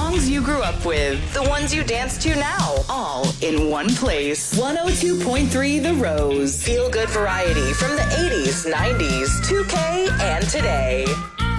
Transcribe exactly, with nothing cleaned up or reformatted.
songs you grew up with, the ones you dance to now, all in one place. one oh two point three The Rose. Feel good variety from the eighties, nineties, two K, and today.